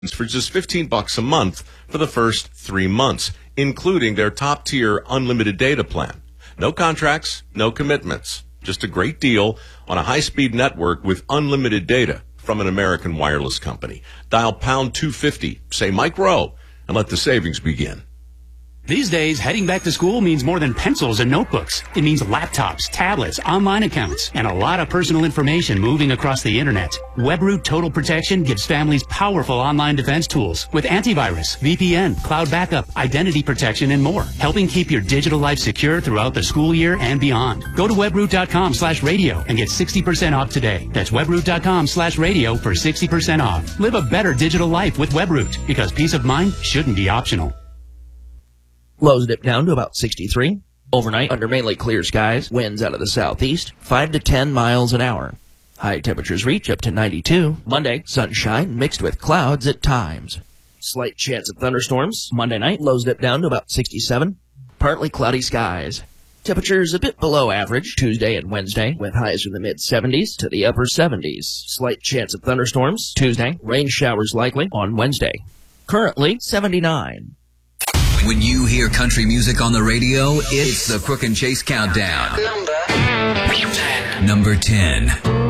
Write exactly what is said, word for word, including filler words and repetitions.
for just fifteen bucks a month for the first three months, including their top-tier unlimited data plan. No contracts, no commitments. Just a great deal on a high-speed network with unlimited data from an American wireless company. Dial pound two fifty, say Mike Rowe, and let the savings begin. These days, heading back to school means more than pencils and notebooks. It means laptops, tablets, online accounts, and a lot of personal information moving across the internet. WebRoot Total Protection gives families powerful online defense tools with antivirus, V P N, cloud backup, identity protection, and more, helping keep your digital life secure throughout the school year and beyond. Go to webroot.com slash radio and get sixty percent off today. That's webroot.com slash radio for sixty percent off. Live a better digital life with WebRoot, because peace of mind shouldn't be optional. Lows dip down to about sixty-three. Overnight, under mainly clear skies, winds out of the southeast, five to ten miles an hour. High temperatures reach up to ninety-two. Monday, sunshine mixed with clouds at times. Slight chance of thunderstorms. Monday night, lows dip down to about sixty-seven. Partly cloudy skies. Temperatures a bit below average Tuesday and Wednesday, with highs from the mid-seventies to the upper seventies. Slight chance of thunderstorms Tuesday. Rain showers likely on Wednesday. Currently, seventy-nine. When you hear country music on the radio, it's the Crook and Chase Countdown. Number ten. Number ten.